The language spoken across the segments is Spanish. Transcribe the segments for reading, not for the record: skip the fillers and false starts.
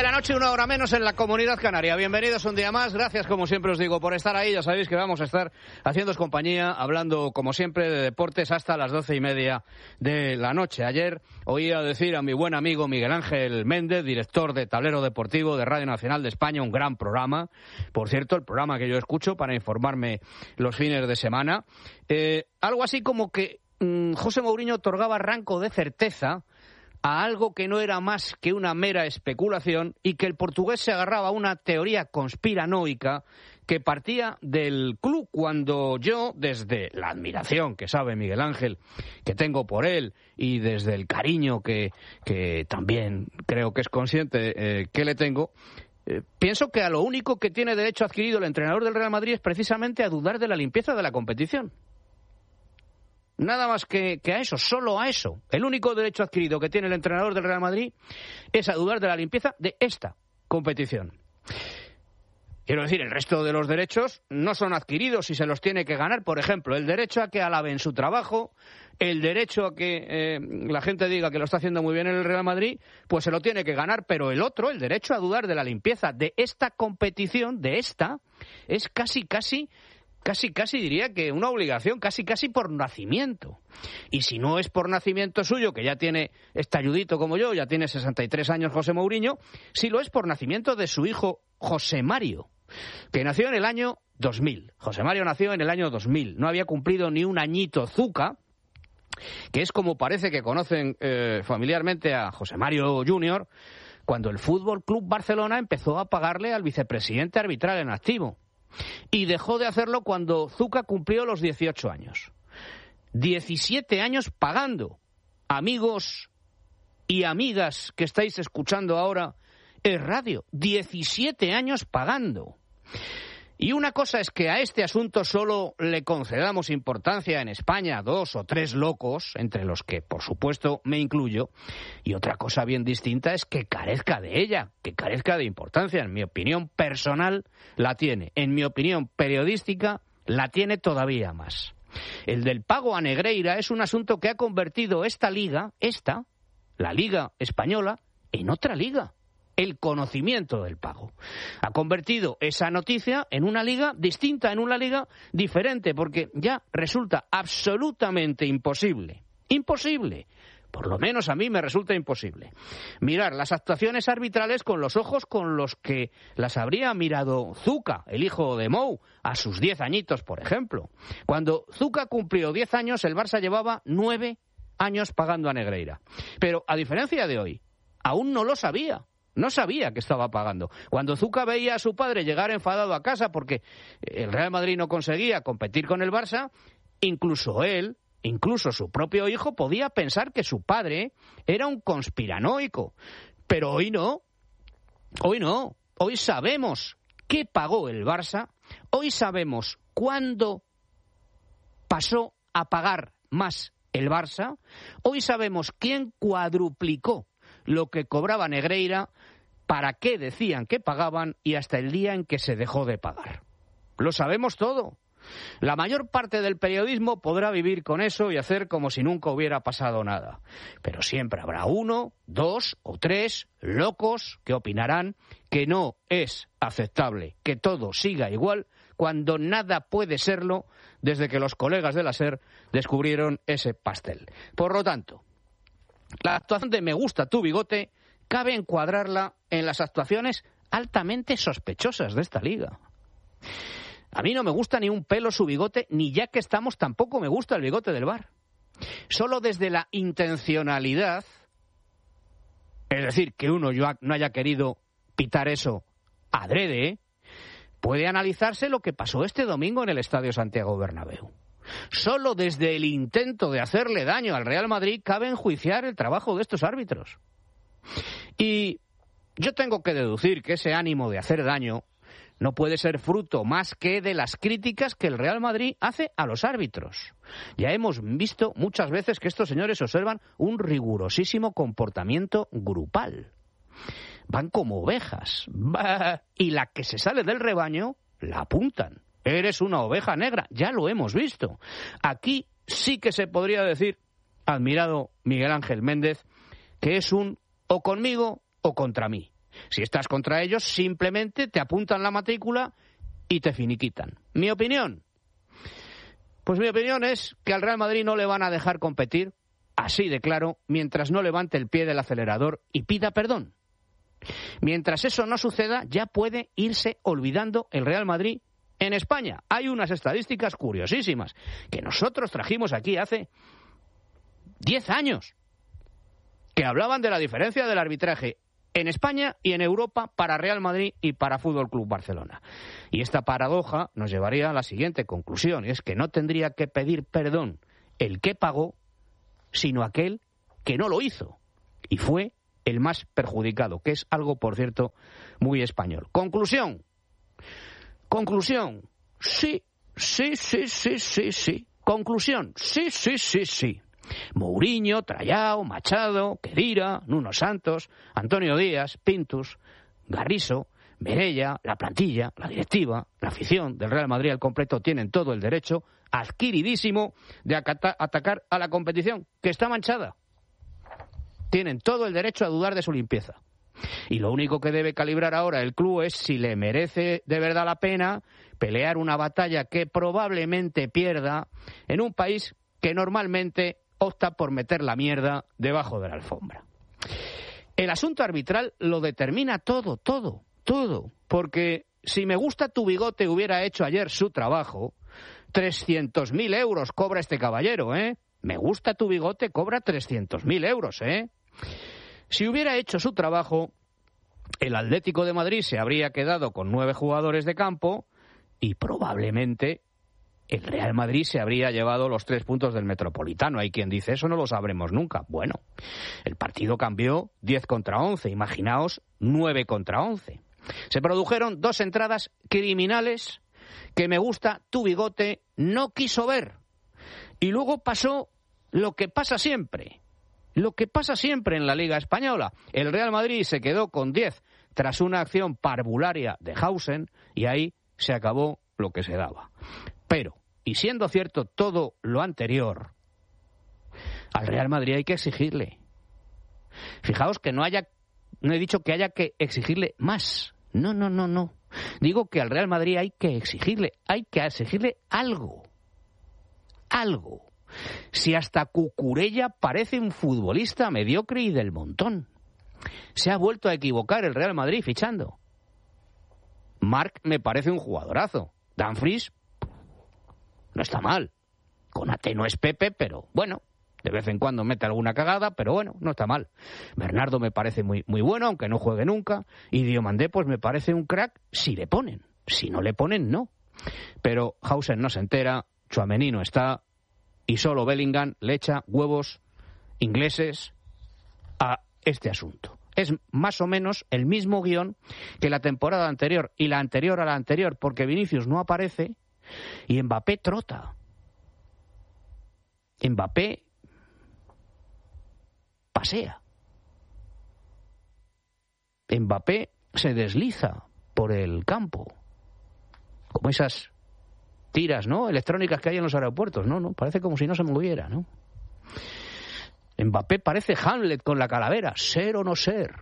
de la noche, 1 hora menos en la Comunidad Canaria. Bienvenidos un día más. Gracias, como siempre os digo, por estar ahí. Ya sabéis que vamos a estar haciéndoos compañía, hablando, como siempre, de deportes hasta las 12:30 de la noche. Ayer oía decir a mi buen amigo Miguel Ángel Méndez, director de Tablero Deportivo de Radio Nacional de España, un gran programa. Por cierto, el programa que yo escucho para informarme los fines de semana. Algo así como que José Mourinho otorgaba rango de certeza a algo que no era más que una mera especulación y que el portugués se agarraba a una teoría conspiranoica que partía del club, cuando yo, desde la admiración que sabe Miguel Ángel que tengo por él y desde el cariño que también creo que es consciente que le tengo, pienso que a lo único que tiene derecho adquirido el entrenador del Real Madrid es precisamente a dudar de la limpieza de la competición. Nada más que a eso, solo a eso. El único derecho adquirido que tiene el entrenador del Real Madrid es a dudar de la limpieza de esta competición. Quiero decir, el resto de los derechos no son adquiridos y se los tiene que ganar. Por ejemplo, el derecho a que alaben su trabajo, el derecho a que la gente diga que lo está haciendo muy bien en el Real Madrid, pues se lo tiene que ganar. Pero el otro, el derecho a dudar de la limpieza de esta competición, de esta, es casi diría que una obligación, casi por nacimiento. Y si no es por nacimiento suyo, que ya tiene estalludito como yo, ya tiene 63 años José Mourinho, si lo es por nacimiento de su hijo José Mario, que nació en el año 2000. José Mario nació en el año 2000. No había cumplido ni un añito Zucca, que es como parece que conocen familiarmente a José Mario Junior, cuando el Fútbol Club Barcelona empezó a pagarle al vicepresidente arbitral en activo. Y dejó de hacerlo cuando Zucca cumplió los 18 años. 17 años pagando. Amigos y amigas que estáis escuchando ahora en radio. 17 años pagando. Y una cosa es que a este asunto solo le concedamos importancia en España 2 o 3 locos, entre los que, por supuesto, me incluyo. Y otra cosa bien distinta es que carezca de ella, que carezca de importancia. En mi opinión personal, la tiene. En mi opinión periodística, la tiene todavía más. El del pago a Negreira es un asunto que ha convertido esta liga, la Liga Española, en otra liga. El conocimiento del pago. Ha convertido esa noticia en una liga distinta, en una liga diferente, porque ya resulta absolutamente imposible, por lo menos a mí me resulta imposible, mirar las actuaciones arbitrales con los ojos con los que las habría mirado Zucca, el hijo de Mou, a sus 10 añitos, por ejemplo. Cuando Zucca cumplió 10 años, el Barça llevaba 9 años pagando a Negreira. Pero, a diferencia de hoy, aún no lo sabía. No sabía que estaba pagando. Cuando Zucca veía a su padre llegar enfadado a casa porque el Real Madrid no conseguía competir con el Barça, incluso su propio hijo podía pensar que su padre era un conspiranoico. Pero hoy no. Hoy sabemos qué pagó el Barça. Hoy sabemos cuándo pasó a pagar más el Barça. Hoy sabemos quién cuadruplicó lo que cobraba Negreira, para qué decían que pagaban y hasta el día en que se dejó de pagar. Lo sabemos todo. La mayor parte del periodismo podrá vivir con eso y hacer como si nunca hubiera pasado nada. Pero siempre habrá 1, 2 o 3 locos que opinarán que no es aceptable que todo siga igual cuando nada puede serlo desde que los colegas de la SER descubrieron ese pastel. Por lo tanto, la actuación de Me gusta tu bigote cabe encuadrarla en las actuaciones altamente sospechosas de esta liga. A mí no me gusta ni un pelo su bigote, ni ya que estamos tampoco me gusta el bigote del VAR. Solo desde la intencionalidad, es decir, que uno no haya querido pitar eso adrede, puede analizarse lo que pasó este domingo en el Estadio Santiago Bernabéu. Solo desde el intento de hacerle daño al Real Madrid cabe enjuiciar el trabajo de estos árbitros. Y yo tengo que deducir que ese ánimo de hacer daño no puede ser fruto más que de las críticas que el Real Madrid hace a los árbitros. Ya hemos visto muchas veces que estos señores observan un rigurosísimo comportamiento grupal. Van como ovejas. Y la que se sale del rebaño la apuntan. Eres una oveja negra, ya lo hemos visto. Aquí sí que se podría decir, admirado Miguel Ángel Méndez, que es un o conmigo o contra mí. Si estás contra ellos, simplemente te apuntan la matrícula y te finiquitan. ¿Mi opinión? Pues mi opinión es que al Real Madrid no le van a dejar competir, así de claro, mientras no levante el pie del acelerador y pida perdón. Mientras eso no suceda, ya puede irse olvidando el Real Madrid en España. Hay unas estadísticas curiosísimas que nosotros trajimos aquí hace 10 años, que hablaban de la diferencia del arbitraje en España y en Europa para Real Madrid y para Fútbol Club Barcelona. Y esta paradoja nos llevaría a la siguiente conclusión, y es que no tendría que pedir perdón el que pagó, sino aquel que no lo hizo. Y fue el más perjudicado, que es algo, por cierto, muy español. Conclusión. Sí. Conclusión. Sí. Mourinho, Trayao, Machado, Khedira, Nuno Santos, Antonio Díaz, Pintus, Garriso, Merella, la plantilla, la directiva, la afición del Real Madrid al completo tienen todo el derecho adquiridísimo de atacar a la competición, que está manchada. Tienen todo el derecho a dudar de su limpieza. Y lo único que debe calibrar ahora el club es si le merece de verdad la pena pelear una batalla que probablemente pierda en un país que normalmente opta por meter la mierda debajo de la alfombra. El asunto arbitral lo determina todo, porque si Me Gusta Tu Bigote hubiera hecho ayer su trabajo, 300.000 euros cobra este caballero, ¿eh? Me Gusta Tu Bigote cobra 300.000 euros, ¿eh? Si hubiera hecho su trabajo, el Atlético de Madrid se habría quedado con 9 jugadores de campo y probablemente el Real Madrid se habría llevado los 3 puntos del Metropolitano. Hay quien dice, eso no lo sabremos nunca. Bueno, el partido cambió 10 contra 11. Imaginaos 9 contra 11. Se produjeron 2 entradas criminales que Me Gusta Tu Bigote no quiso ver. Y luego pasó lo que pasa siempre. Lo que pasa siempre en la Liga Española. El Real Madrid se quedó con 10 tras una acción parvularia de Hausen y ahí se acabó lo que se daba. Pero, y siendo cierto todo lo anterior, al Real Madrid hay que exigirle. Fijaos que no he dicho que haya que exigirle más. No. Digo que al Real Madrid hay que exigirle algo. Algo. Si hasta Cucurella parece un futbolista mediocre y del montón. Se ha vuelto a equivocar el Real Madrid fichando. Marc me parece un jugadorazo. Dumfries no está mal. Konate no es Pepe, pero bueno, de vez en cuando mete alguna cagada, pero bueno, no está mal. Bernardo me parece muy bueno, aunque no juegue nunca. Y Diomandé pues me parece un crack si le ponen. Si no le ponen, no. Pero Hausen no se entera, Tchouaméni no está, y solo Bellingham le echa huevos ingleses a este asunto. Es más o menos el mismo guión que la temporada anterior y la anterior a la anterior, porque Vinicius no aparece y Mbappé trota. Mbappé pasea. Mbappé se desliza por el campo, como esas tiras, ¿no?, electrónicas que hay en los aeropuertos. No, parece como si no se moviera, ¿no? Mbappé parece Hamlet con la calavera. Ser o no ser.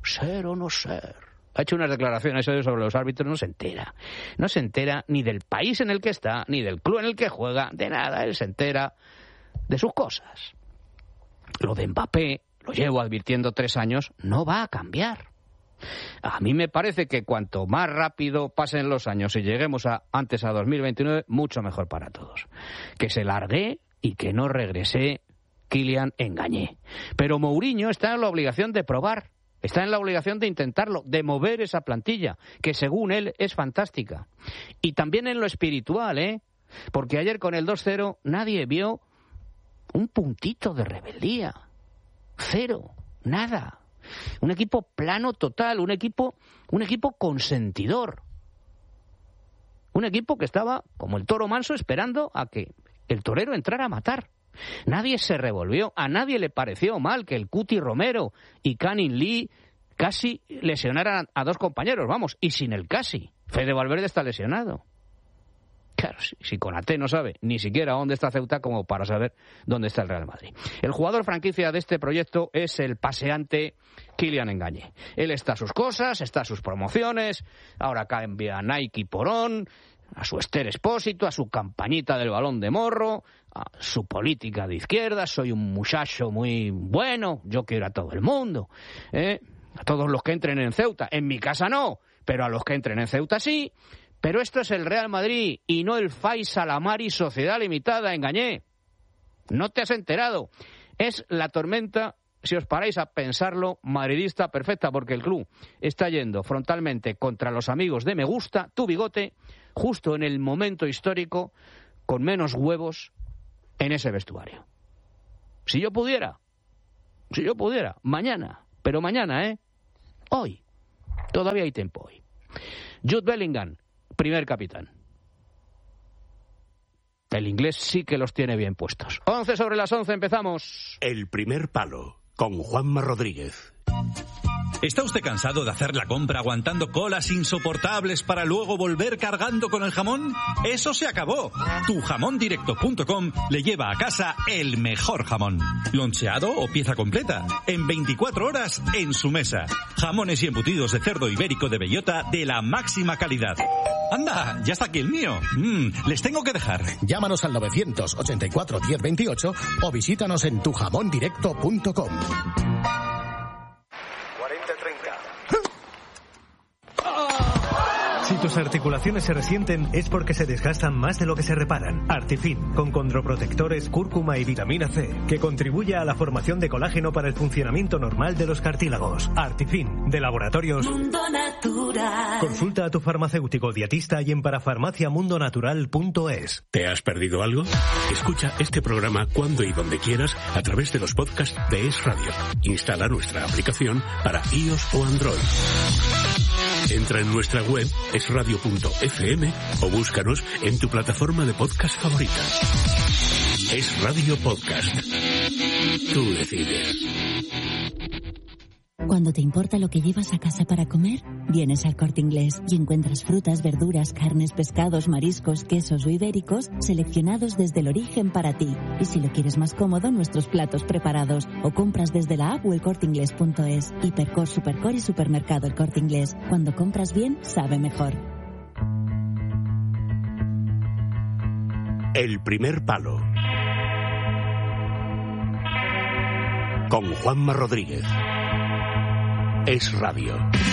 Ha hecho unas declaraciones sobre los árbitros, no se entera. No se entera ni del país en el que está, ni del club en el que juega, de nada. Él se entera de sus cosas. Lo de Mbappé, lo llevo advirtiendo 3 años, no va a cambiar. A mí me parece que cuanto más rápido pasen los años y lleguemos antes a 2029, mucho mejor para todos. Que se largue y que no regrese Kylian Engañé. Pero Mourinho está en la obligación de probar, está en la obligación de intentarlo, de mover esa plantilla, que según él es fantástica. Y también en lo espiritual, porque ayer con el 2-0 nadie vio un puntito de rebeldía. 0, nada. Un equipo plano total, un equipo consentidor. Un equipo que estaba como el toro manso esperando a que el torero entrara a matar. Nadie se revolvió, a nadie le pareció mal que el Cuti Romero y Canning Lee casi lesionaran a 2 compañeros, vamos, y sin el casi. Fede Valverde está lesionado. Claro, si Konaté no sabe ni siquiera dónde está Ceuta como para saber dónde está el Real Madrid. El jugador franquicia de este proyecto es el paseante Kylian Engañé. Él está a sus cosas, está a sus promociones, ahora cambia a Nike por On, a su Esther Expósito, a su campañita del balón de morro, a su política de izquierda. Soy un muchacho muy bueno, yo quiero a todo el mundo, a todos los que entren en Ceuta. En mi casa no, pero a los que entren en Ceuta sí. Pero esto es el Real Madrid y no el Faisal Amari Sociedad Limitada, Engañé. No te has enterado. Es la tormenta, si os paráis a pensarlo, madridista perfecta, porque el club está yendo frontalmente contra los amigos de Me Gusta, Tu Bigote, justo en el momento histórico, con menos huevos en ese vestuario. Si yo pudiera, mañana, pero mañana, hoy, todavía hay tiempo hoy. Jude Bellingham, primer capitán. El inglés sí que los tiene bien puestos. 11 sobre las 11, empezamos. El primer palo, con Juanma Rodríguez. ¿Está usted cansado de hacer la compra aguantando colas insoportables para luego volver cargando con el jamón? ¡Eso se acabó! Tujamondirecto.com le lleva a casa el mejor jamón. Loncheado o pieza completa. En 24 horas en su mesa. Jamones y embutidos de cerdo ibérico de bellota de la máxima calidad. ¡Anda! Ya está aquí el mío. Les tengo que dejar. Llámanos al 984 1028 o visítanos en tujamondirecto.com. Si tus articulaciones se resienten es porque se desgastan más de lo que se reparan. Artifin, con condroprotectores, cúrcuma y vitamina C, que contribuye a la formación de colágeno para el funcionamiento normal de los cartílagos. Artifin, de Laboratorios Mundo Natural. Consulta a tu farmacéutico dietista y en parafarmaciamundonatural.es. ¿Te has perdido algo? Escucha este programa cuando y donde quieras a través de los podcasts de Es Radio. Instala nuestra aplicación para iOS o Android. Entra en nuestra web esradio.fm o búscanos en tu plataforma de podcast favorita. Es Radio Podcast. Tú decides. Cuando te importa lo que llevas a casa para comer, vienes al Corte Inglés y encuentras frutas, verduras, carnes, pescados, mariscos, quesos o ibéricos seleccionados desde el origen para ti. Y si lo quieres más cómodo, nuestros platos preparados. O compras desde la app o elcorteingles.es. Hipercor, Supercor y Supermercado El Corte Inglés. Cuando compras bien, sabe mejor. El primer palo. Con Juanma Rodríguez. Es Radio.